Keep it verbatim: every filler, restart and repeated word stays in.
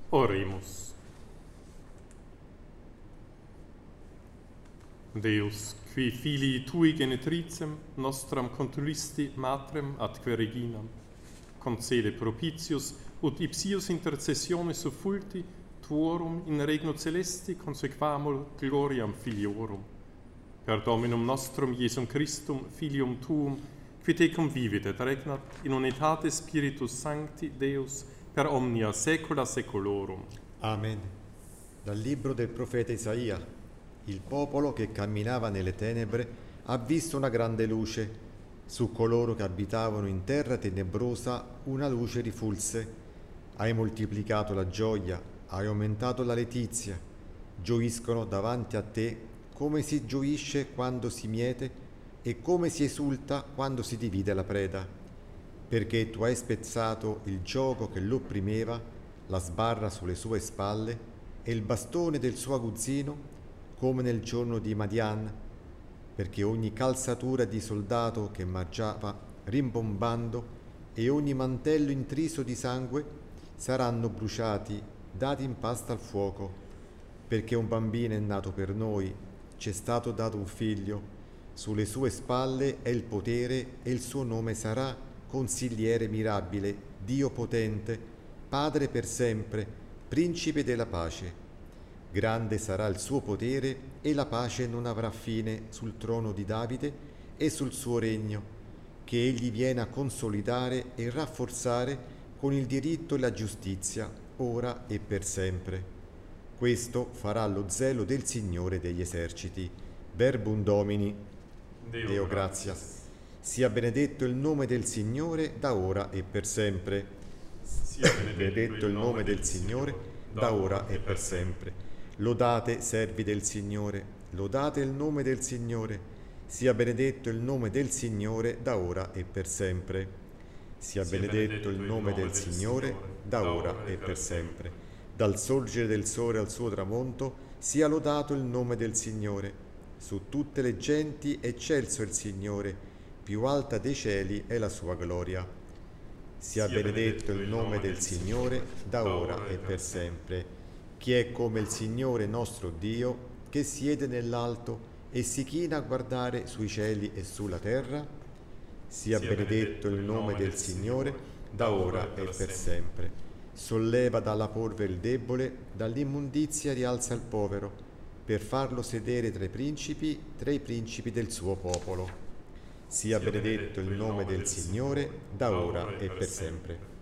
Oremus. Deus, qui filii tui genetricem nostram contulisti matrem atque reginam, concede propitius ut ipsius intercessione suffulti tuorum in regno celesti consequamur gloriam filiorum. Per Dominum nostrum Iesum Christum, Filium Tuum, qui te convivit et regnat in unitate Spiritus Sancti Deus per omnia saecula saeculorum. Amen. Dal libro del profeta Isaia. Il popolo che camminava nelle tenebre ha visto una grande luce. Su coloro che abitavano in terra tenebrosa una luce rifulse. Hai moltiplicato la gioia, hai aumentato la letizia. Gioiscono davanti a te come si gioisce quando si miete e come si esulta quando si divide la preda. Perché tu hai spezzato il gioco che l'opprimeva, la sbarra sulle sue spalle e il bastone del suo aguzzino, come nel giorno di Madian, perché ogni calzatura di soldato che marciava rimbombando e ogni mantello intriso di sangue saranno bruciati, dati in pasta al fuoco, perché un bambino è nato per noi, ci è stato dato un figlio, sulle sue spalle è il potere e il suo nome sarà Consigliere mirabile, Dio potente, Padre per sempre, Principe della pace. Grande sarà il suo potere e la pace non avrà fine sul trono di Davide e sul suo regno, che egli viene a consolidare e rafforzare con il diritto e la giustizia, ora e per sempre. Questo farà lo zelo del Signore degli eserciti. Verbum Domini. Deo, Deo gratias. Sia benedetto il nome del Signore da ora e per sempre. Sia Benedetto il nome del Signore da ora e per sempre. Lodate, servi del Signore, lodate il nome del Signore. Sia benedetto il nome del Signore da ora e per sempre. Sia benedetto il nome del Signore da ora e per sempre. Dal sorgere del sole al suo tramonto sia lodato il nome del Signore. Su tutte le genti eccelso il Signore, più alta dei cieli è la sua gloria. Sia benedetto il nome del Signore da ora e per sempre. Chi è come il Signore nostro Dio, che siede nell'alto e si china a guardare sui cieli e sulla terra? Sia benedetto il nome del Signore da ora e per sempre. Solleva dalla polvere il debole, dall'immondizia rialza il povero, per farlo sedere tra i principi, tra i principi del suo popolo. Sia benedetto il nome del Signore da ora e per sempre.